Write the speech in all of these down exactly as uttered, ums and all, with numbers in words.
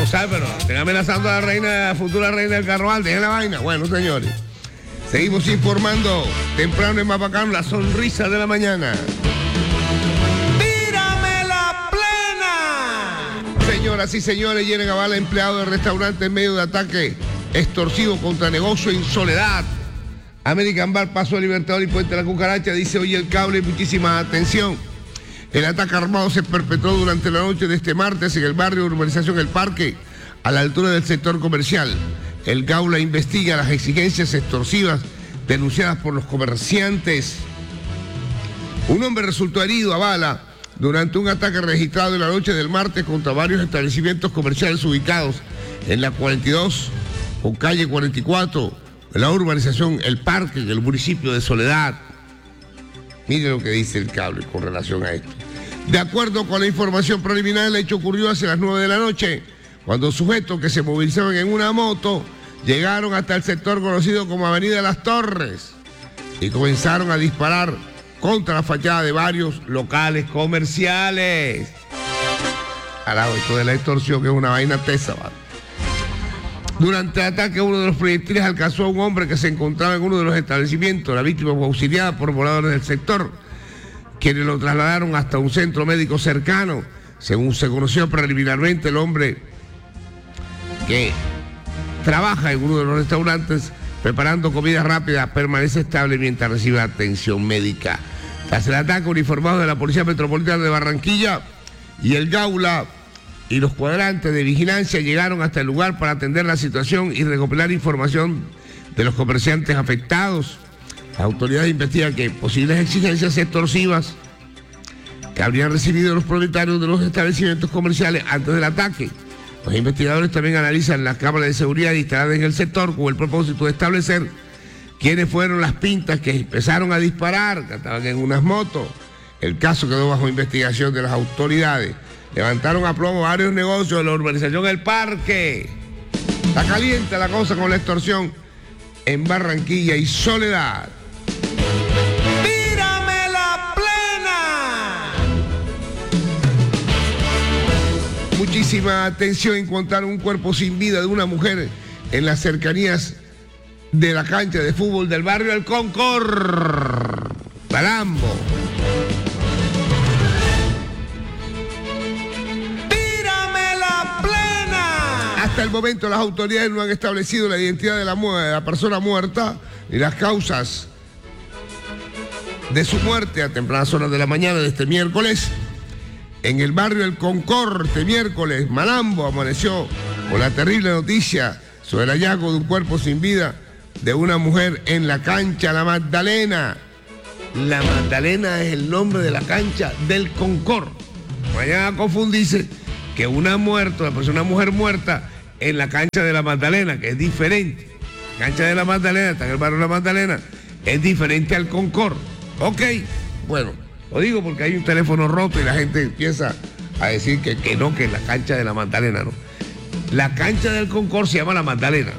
sabe, pero están amenazando a la reina, futura reina del carnaval, dejen la vaina. Bueno, señores, seguimos informando. Temprano en Mapacán, la sonrisa de la mañana. ¡Tírame la plena! Señoras y señores, hieren a bala empleado del restaurante en medio de ataque extorsivo contra negocio en Soledad. American Bar, Paso de Libertador y Puente de la Cucaracha, dice hoy el cable, muchísima atención. El ataque armado se perpetró durante la noche de este martes en el barrio de urbanización El Parque, a la altura del sector comercial. El Gaula investiga las exigencias extorsivas denunciadas por los comerciantes. Un hombre resultó herido a bala durante un ataque registrado en la noche del martes contra varios establecimientos comerciales ubicados en la cuarenta y dos o calle cuarenta y cuatro, en la urbanización El Parque, en el municipio de Soledad. Mire lo que dice el cable con relación a esto. De acuerdo con la información preliminar, el hecho ocurrió hacia las nueve de la noche, cuando sujetos que se movilizaban en una moto llegaron hasta el sector conocido como Avenida Las Torres y comenzaron a disparar contra la fachada de varios locales comerciales. Al lado esto de la extorsión, que es una vaina tesa, ¿vale? Durante el ataque, uno de los proyectiles alcanzó a un hombre que se encontraba en uno de los establecimientos. La víctima fue auxiliada por pobladores del sector, quienes lo trasladaron hasta un centro médico cercano. Según se conoció preliminarmente, el hombre que trabaja en uno de los restaurantes preparando comida rápida permanece estable mientras recibe atención médica. Tras el ataque, uniformados de la Policía Metropolitana de Barranquilla y el Gaula y los cuadrantes de vigilancia llegaron hasta el lugar para atender la situación y recopilar información de los comerciantes afectados. Las autoridades investigan que posibles exigencias extorsivas que habrían recibido los propietarios de los establecimientos comerciales antes del ataque. Los investigadores también analizan las cámaras de seguridad instaladas en el sector con el propósito de establecer quiénes fueron las pintas que empezaron a disparar, que estaban en unas motos. El caso quedó bajo investigación de las autoridades. Levantaron a plomo varios negocios de la urbanización El Parque. Está caliente la cosa con la extorsión en Barranquilla y Soledad. ¡Tírame la plena! Muchísima atención, encontraron un cuerpo sin vida de una mujer en las cercanías de la cancha de fútbol del barrio El Concord, Malambo. Hasta el momento las autoridades no han establecido la identidad de la, de la persona muerta ni las causas de su muerte a tempranas horas de la mañana de este miércoles. En el barrio El Concord, este miércoles, Malambo amaneció con la terrible noticia sobre el hallazgo de un cuerpo sin vida de una mujer en la cancha La Magdalena. La Magdalena es el nombre de la cancha del Concord. No vayan a confundirse que una muerta, una persona, una mujer muerta en la cancha de La Magdalena, que es diferente. La cancha de La Magdalena, está en el barrio de La Magdalena, es diferente al Concord. Ok, bueno, lo digo porque hay un teléfono roto y la gente empieza a decir que, que no, que es la cancha de La Magdalena, no. La cancha del Concord se llama La Magdalena.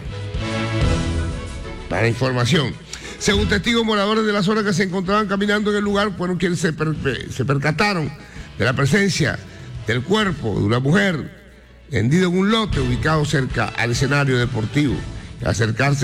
Para información. Según testigos moradores de la zona que se encontraban caminando en el lugar, fueron quienes se, per, se percataron de la presencia del cuerpo de una mujer hendido en un lote ubicado cerca al escenario deportivo. Al acercarse